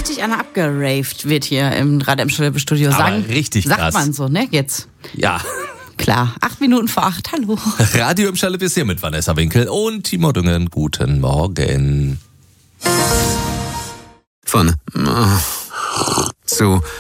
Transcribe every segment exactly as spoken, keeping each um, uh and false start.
richtig einer abgeraved wird hier im Radio Emscher Studio. Sagen, Aber richtig sagt krass. man so, ne? Jetzt. Ja. Klar, acht Minuten vor acht, hallo. Radio Emscher ist hier mit Vanessa Winkel und Timo Düngen. Guten Morgen. Von zu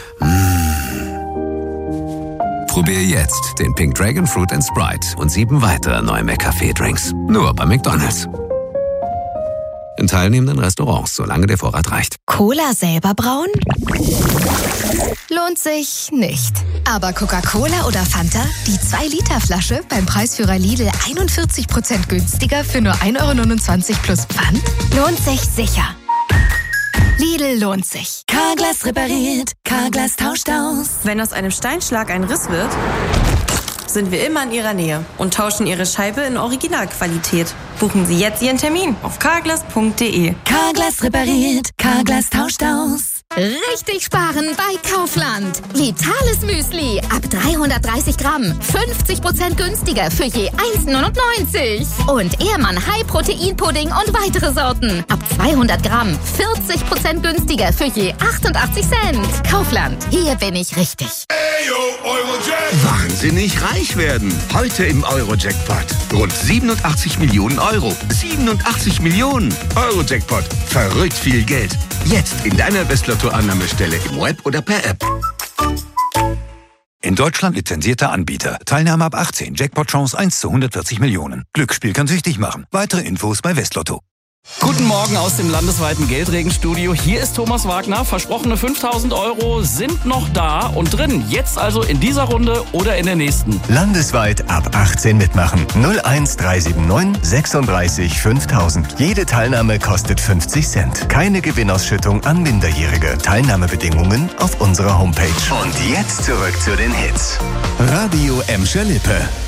Probier jetzt den Pink Dragon Fruit and Sprite und sieben weitere neue McCafé-Drinks. Nur bei McDonald's. In teilnehmenden Restaurants, solange der Vorrat reicht. Cola selber brauen? Lohnt sich nicht. Aber Coca-Cola oder Fanta? Die zwei Liter Flasche beim Preisführer Lidl einundvierzig Prozent günstiger für nur ein Euro neunundzwanzig plus Pfand? Lohnt sich sicher. Lidl lohnt sich. Carglass repariert, Carglass tauscht aus. Wenn aus einem Steinschlag ein Riss wird, sind wir immer in Ihrer Nähe und tauschen Ihre Scheibe in Originalqualität. Buchen Sie jetzt Ihren Termin auf carglass punkt de. Carglass repariert, Carglass tauscht aus. Richtig sparen bei Kaufland. Vitales Müsli ab dreihundertdreißig Gramm. fünfzig Prozent günstiger für je eins neunundneunzig. Und Ehrmann High Protein Pudding und weitere Sorten. Ab zweihundert Gramm. vierzig Prozent günstiger für je achtundachtzig Cent. Kaufland. Hier bin ich richtig. Wahnsinnig reich werden. Heute im Euro-Jackpot. Rund siebenundachtzig Millionen Euro. siebenundachtzig Millionen. Euro-Jackpot. Verrückt viel Geld. Jetzt in deiner Westlotto-Annahmestelle im Web oder per App. In Deutschland lizenzierter Anbieter. Teilnahme ab achtzehn. Jackpot-Chance eins zu hundertvierzig Millionen. Glücksspiel kann süchtig machen. Weitere Infos bei Westlotto. Guten Morgen aus dem landesweiten Geldregenstudio. Hier ist Thomas Wagner. Versprochene fünftausend Euro sind noch da und drin. Jetzt also in dieser Runde oder in der nächsten. Landesweit ab achtzehn mitmachen. null eins drei sieben neun sechsunddreißig fünftausend. Jede Teilnahme kostet fünfzig Cent. Keine Gewinnausschüttung an Minderjährige. Teilnahmebedingungen auf unserer Homepage. Und jetzt zurück zu den Hits. Radio Emscher Lippe.